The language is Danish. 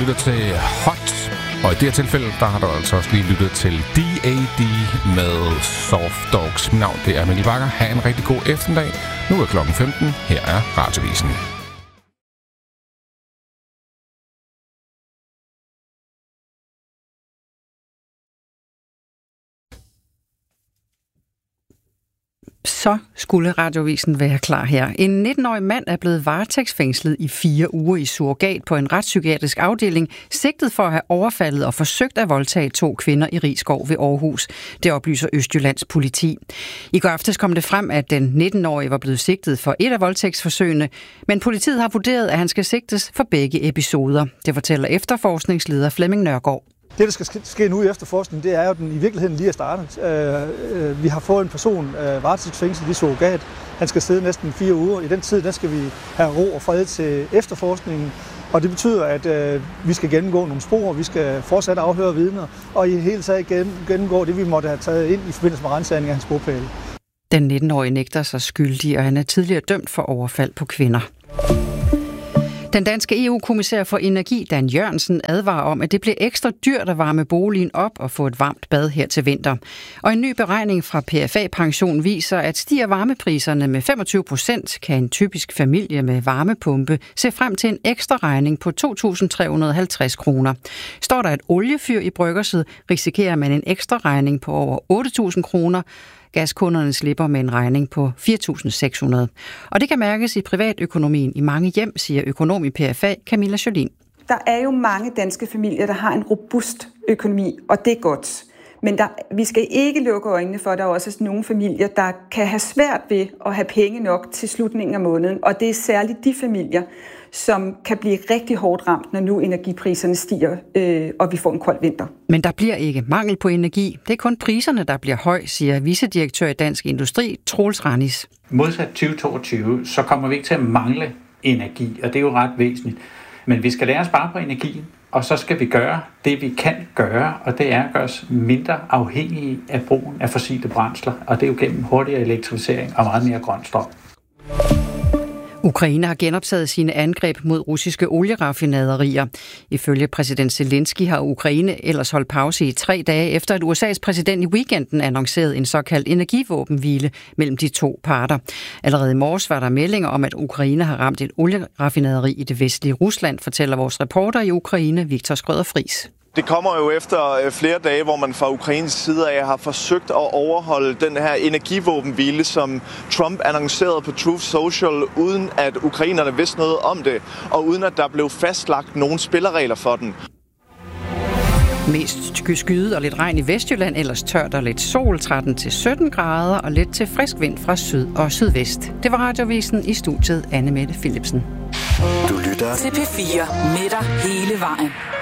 lytter til Hot. Og i det her tilfælde, der har du altså også lige lyttet til D.A.D. med Soft Dogs. Mit navn, det er Mikkel Bakker. Ha' en rigtig god eftermiddag. Nu er klokken 15. Her er Radiovisen. Så skulle Radiovisen være klar her. En 19-årig mand er blevet varetægtsfængslet i 4 uger i surrogat på en retspsykiatrisk afdeling, sigtet for at have overfaldet og forsøgt at voldtage 2 kvinder i Risskov ved Aarhus. Det oplyser Østjyllands politi. I går aftes kom det frem, at den 19-årige var blevet sigtet for et af voldtægtsforsøgene, men politiet har vurderet, at han skal sigtes for begge episoder. Det fortæller efterforskningsleder Flemming Nørgaard. Det, der skal ske nu i efterforskningen, det er jo, den i virkeligheden lige er startet. Vi har fået en person varetægtsfængslet i surrogat. Han skal sidde næsten 4 uger. I den tid, der skal vi have ro og fred til efterforskningen. Og det betyder, at vi skal gennemgå nogle spor, vi skal fortsat afhøre vidner, og i det hele taget gennemgå det, vi måtte have taget ind i forbindelse med ransagning af hans bopæl. Den 19-årige nægter sig skyldig, og han er tidligere dømt for overfald på kvinder. Den danske EU-kommissær for energi, Dan Jørgensen, advarer om, at det bliver ekstra dyrt at varme boligen op og få et varmt bad her til vinter. Og en ny beregning fra PFA Pension viser, at stiger varmepriserne med 25%, kan en typisk familie med varmepumpe se frem til en ekstra regning på 2.350 kroner. Står der et oliefyr i bryggerset, risikerer man en ekstra regning på over 8.000 kroner. Gaskunderne slipper med en regning på 4.600. Og det kan mærkes i privatøkonomien i mange hjem, siger økonom i PFA Camilla Jolin. Der er jo mange danske familier, der har en robust økonomi, og det er godt. Men vi skal ikke lukke øjnene for, at der er også nogle familier, der kan have svært ved at have penge nok til slutningen af måneden. Og det er særligt de familier, som kan blive rigtig hårdt ramt, når nu energipriserne stiger, og vi får en kold vinter. Men der bliver ikke mangel på energi. Det er kun priserne, der bliver høj, siger vicedirektør i Dansk Industri, Troels Ranis. Modsat 2022, så kommer vi ikke til at mangle energi, og det er jo ret væsentligt. Men vi skal lære at spare på energien, og så skal vi gøre det, vi kan gøre, og det er at gøre os mindre afhængige af brugen af fossile brændsler, og det er jo gennem hurtigere elektrificering og meget mere grøn strøm. Ukraine har genoptaget sine angreb mod russiske olieraffinaderier. Ifølge præsident Zelensky har Ukraine ellers holdt pause i 3 dage, efter at USA's præsident i weekenden annoncerede en såkaldt energivåbenhvile mellem de 2 parter. Allerede i morges var der meldinger om, at Ukraine har ramt et olieraffinaderi i det vestlige Rusland, fortæller vores reporter i Ukraine, Victor Skrøder-Friis. Det kommer jo efter flere dage, hvor man fra Ukraines side af har forsøgt at overholde den her energivåbenhvile, som Trump annoncerede på Truth Social, uden at ukrainerne vidste noget om det, og uden at der blev fastlagt nogen spilleregler for den. Mest skyde og lidt regn i Vestjylland, ellers tørt og lidt sol, 13-17 grader og lidt til frisk vind fra syd og sydvest. Det var Radiovisen, i studiet Anne Mette Philipsen. Du lytter til P4 med dig hele vejen.